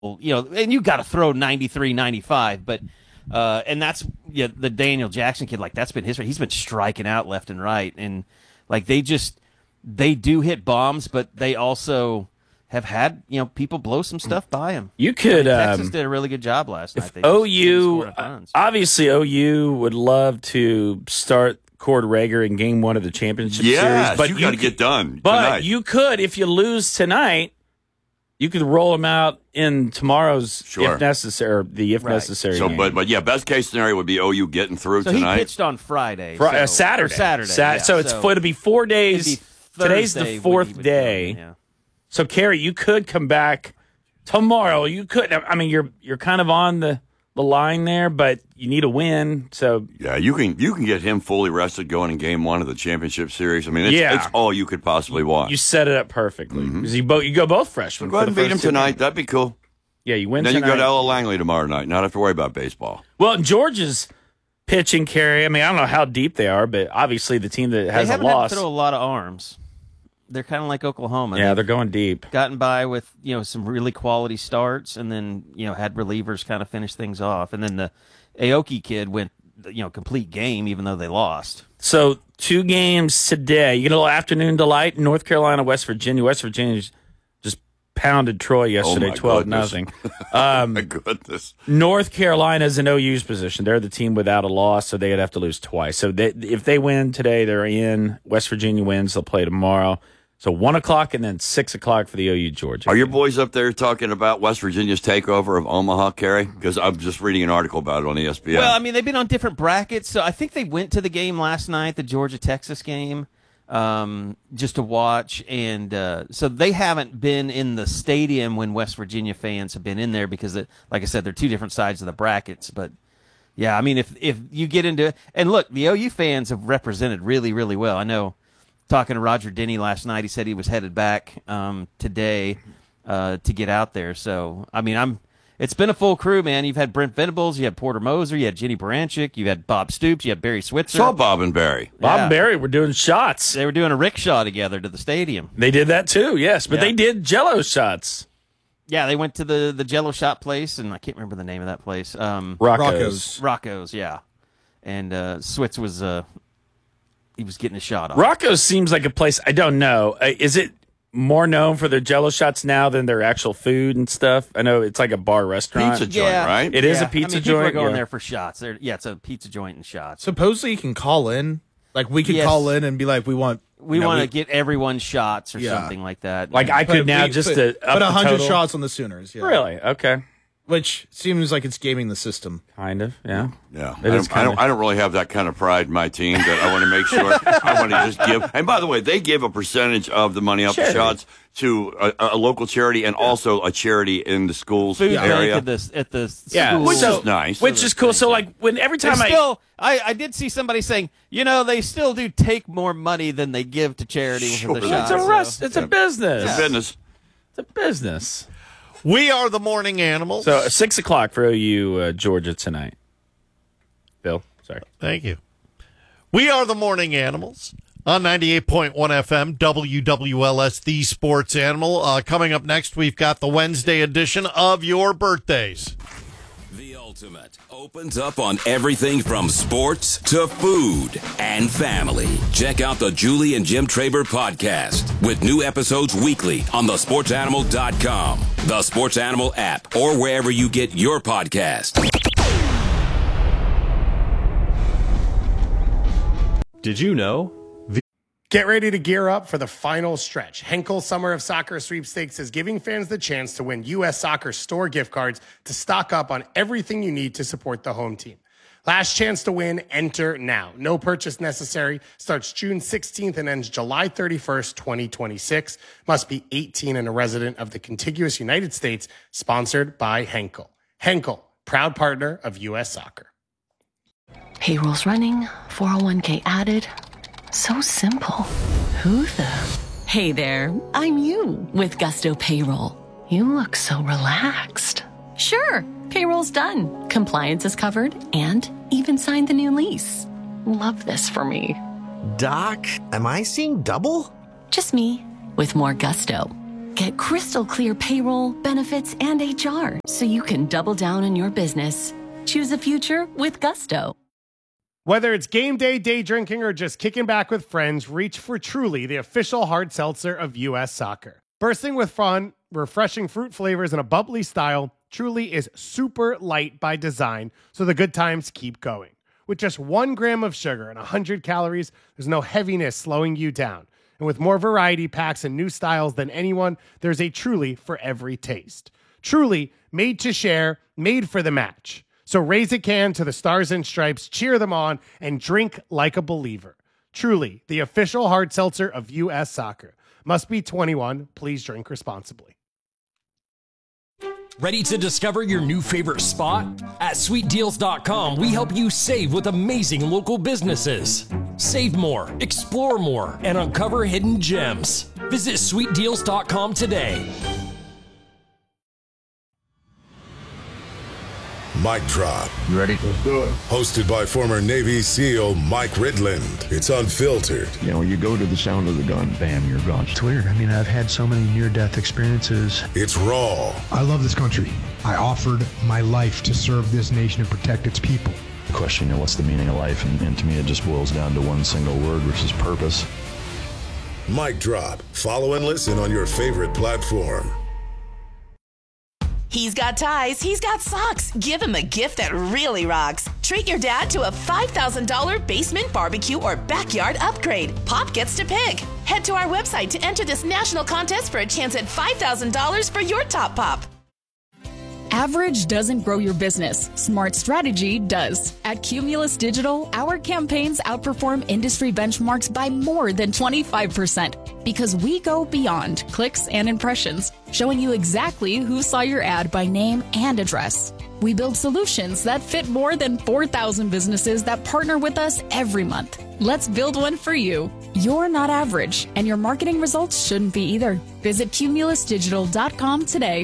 and you got to throw 93, 95, but and that's the Daniel Jackson kid. Like that's been history. He's been striking out left and right, and like they do hit bombs, but they also have had people blow some stuff by him. You could Texas did a really good job last night. OU obviously OU would love to start Cord Rager in game 1 of the championship series, but you got to get done. But tonight. you could, if you lose tonight, you could roll him out in tomorrow's if necessary. Necessary. So, game. but yeah, best case scenario would be OU getting through so tonight. He pitched on Friday, Saturday. So it'll be 4 days. Today's the 4th day. Yeah. So Kerry, you could come back tomorrow. You could. I mean, you're kind of on the line there, but you need a win. So yeah, you can get him fully rested going in game 1 of the championship series. I mean, it's all you could possibly want. You set it up perfectly because you go both freshmen. Go ahead and beat him tonight. That'd be cool. Yeah, you win. Then tonight. you go to Ella Langley tomorrow night. Not have to worry about baseball. Well, Georgia's pitching, Kerry. I mean, I don't know how deep they are, but obviously the team that has they haven't a loss. Had to throw a lot of arms. They're kind of like Oklahoma. Yeah, they're going deep. Gotten by with some really quality starts, and then had relievers kind of finish things off, and then the Aoki kid went complete game even though they lost. So 2 games today. You get a little afternoon delight. North Carolina, West Virginia. West Virginia just pounded Troy yesterday, 12-0. My goodness. North Carolina's in OU's position. They're the team without a loss, so they'd have to lose twice. So if they win today, they're in. West Virginia wins, they'll play tomorrow. So 1 o'clock and then 6 o'clock for the OU Georgia. Are your boys up there talking about West Virginia's takeover of Omaha, Kerry? Because I'm just reading an article about it on ESPN. Well, I mean, they've been on different brackets, so I think they went to the game last night, the Georgia-Texas game, just to watch. And so they haven't been in the stadium when West Virginia fans have been in there because, like I said, they're 2 different sides of the brackets. But, yeah, I mean, if you get into it. And, look, the OU fans have represented really, really well. I know. Talking to Roger Denny last night, he said he was headed back today to get out there. So, I mean, it's been a full crew, man. You've had Brent Venables, you had Porter Moser, you had Jenny Baranchik, you had Bob Stoops, you had Barry Switzer. Saw Bob and Barry. Bob and Barry were doing shots. They were doing a rickshaw together to the stadium. They did that too, yes. But they did Jell-O shots. Yeah, they went to the Jell-O shot place, and I can't remember the name of that place. Rocco's, yeah. And Switz was... he was getting a shot off. Rocco's seems like a place, I don't know. Is it more known for their Jell-O shots now than their actual food and stuff? I know it's like a bar restaurant. Pizza joint, right? It is a pizza joint. People are going there for shots. It's a pizza joint and shots. Supposedly you can call in. Like we could call in and be like, we want to get everyone shots or something like that. Like I could now just put 100 shots on the Sooners. Yeah. Really? Okay. Which seems like it's gaming the system. Kind of, yeah. Yeah. I don't really have that kind of pride in my team that I want to make sure. I want to just give. And by the way, they give a percentage of the money off the shots to a local charity and also a charity in the school's food area. At the school. Which is nice. Which is cool. So like every time I did see somebody saying, they still do take more money than they give to charity for the shots. It's a business. It's a business. It's a business. We are the morning animals. So 6 o'clock for OU Georgia tonight. Bill, sorry. Thank you. We are the morning animals on 98.1 FM, WWLS, the sports animal. Coming up next, we've got the Wednesday edition of Your Birthdays. The Ultimate opens up on everything from sports to food and family. Check out the Julie and Jim Traber podcast with new episodes weekly on thesportsanimal.com, the Sports Animal app, or wherever you get your podcast. Did you know? Get ready to gear up for the final stretch. Henkel Summer of Soccer Sweepstakes is giving fans the chance to win U.S. Soccer store gift cards to stock up on everything you need to support the home team. Last chance to win, enter now. No purchase necessary. Starts June 16th and ends July 31st, 2026. Must be 18 and a resident of the contiguous United States. Sponsored by Henkel. Henkel, proud partner of U.S. Soccer. Payroll's running, 401k added. So simple. Who the? Hey there, I'm you with Gusto Payroll. You look so relaxed. Sure, payroll's done. Compliance is covered and even signed the new lease. Love this for me. Doc, am I seeing double? Just me with more gusto. Get crystal clear payroll, benefits, and HR so you can double down on your business. Choose a future with Gusto. Whether it's game day, day drinking, or just kicking back with friends, reach for Truly, the official hard seltzer of U.S. Soccer. Bursting with fun, refreshing fruit flavors, and a bubbly style, Truly is super light by design, so the good times keep going. With just 1 gram of sugar and 100 calories, there's no heaviness slowing you down. And with more variety packs and new styles than anyone, there's a Truly for every taste. Truly, made to share, made for the match. So raise a can to the Stars and Stripes, cheer them on, and drink like a believer. Truly, the official hard seltzer of U.S. Soccer. Must be 21. Please drink responsibly. Ready to discover your new favorite spot? At sweetdeals.com, we help you save with amazing local businesses. Save more, explore more, and uncover hidden gems. Visit sweetdeals.com today. Mic Drop. You ready? Let's do it. Hosted by former Navy SEAL Mike Ridland. It's unfiltered. You know, you go to the sound of the gun, bam, you're gone. It's weird. I mean, I've had so many near-death experiences. It's raw. I love this country. I offered my life to serve this nation and protect its people. The question, you know, what's the meaning of life? And to me, it just boils down to one single word, which is purpose. Mic Drop. Follow and listen on your favorite platform. He's got ties, he's got socks. Give him a gift that really rocks. Treat your dad to a $5,000 basement barbecue or backyard upgrade. Pop gets to pick. Head to our website to enter this national contest for a chance at $5,000 for your top pop. Average doesn't grow your business. Smart strategy does. At Cumulus Digital, our campaigns outperform industry benchmarks by more than 25% because we go beyond clicks and impressions, showing you exactly who saw your ad by name and address. We build solutions that fit more than 4,000 businesses that partner with us every month. Let's build one for you. You're not average, and your marketing results shouldn't be either. Visit cumulusdigital.com today.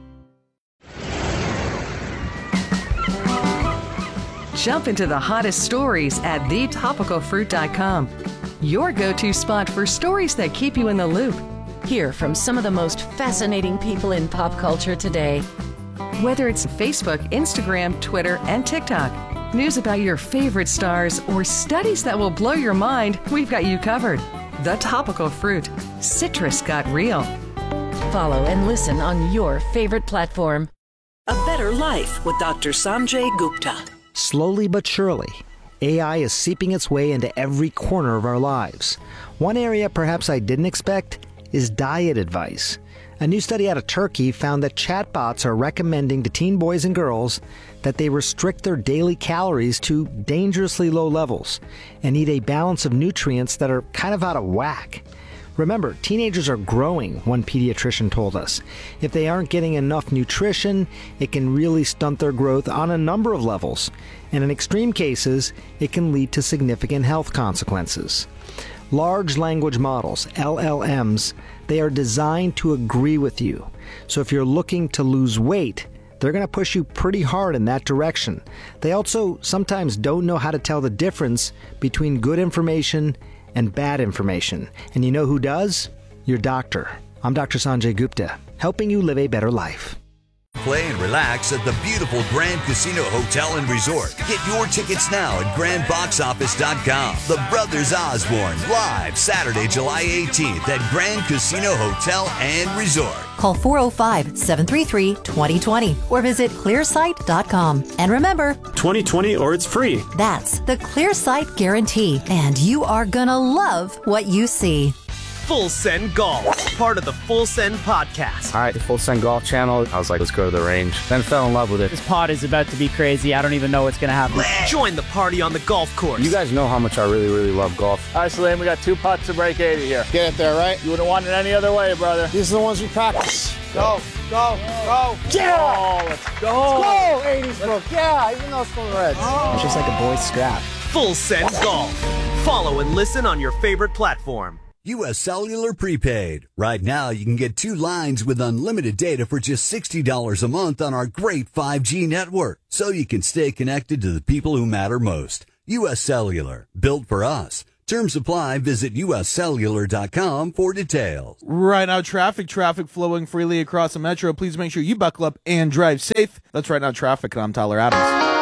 Jump into the hottest stories at thetopicalfruit.com. Your go-to spot for stories that keep you in the loop. Hear from some of the most fascinating people in pop culture today. Whether it's Facebook, Instagram, Twitter, and TikTok, news about your favorite stars, or studies that will blow your mind, we've got you covered. The Topical Fruit. Citrus got real. Follow and listen on your favorite platform. A Better Life with Dr. Sanjay Gupta. Slowly but surely, AI is seeping its way into every corner of our lives. One area perhaps I didn't expect is diet advice. A new study out of Turkey found that chatbots are recommending to teen boys and girls that they restrict their daily calories to dangerously low levels and eat a balance of nutrients that are kind of out of whack. Remember, teenagers are growing, one pediatrician told us. If they aren't getting enough nutrition, it can really stunt their growth on a number of levels. And in extreme cases, it can lead to significant health consequences. Large language models, LLMs, they are designed to agree with you. So if you're looking to lose weight, they're going to push you pretty hard in that direction. They also sometimes don't know how to tell the difference between good information and bad information. And you know who does? Your doctor. I'm Dr. Sanjay Gupta, helping you live a better life. Play and relax at the beautiful Grand Casino Hotel and Resort. Get your tickets now at grandboxoffice.com. The Brothers Osborne, live Saturday, July 18th at Grand Casino Hotel and Resort. Call 405-733-2020 or visit clearsight.com. And remember, 2020 or it's free. That's the ClearSight Guarantee. And you are gonna love what you see. Full Send Golf, part of the Full Send podcast. All right, the Full Send Golf channel. I was like, let's go to the range. Then fell in love with it. This pod is about to be crazy. I don't even know what's going to happen. Join the party on the golf course. You guys know how much I really, really love golf. All right, Salim, we got 2 putts to break 80 here. Get it there, right? You wouldn't want it any other way, brother. These are the ones we practice. Go, go, go. Yeah! Oh, let's go. Let's go, 80s book. Yeah, even though it's from the Reds. It's just like a boy's scrap. Full Send Golf. Follow and listen on your favorite platform. U.S. Cellular Prepaid. Right now, you can get 2 lines with unlimited data for just $60 a month on our great 5G network, so you can stay connected to the people who matter most. U.S. Cellular, built for us. Terms apply. Visit uscellular.com for details. Right now, traffic flowing freely across the metro. Please make sure you buckle up and drive safe. That's Right Now Traffic, and I'm Tyler Adams.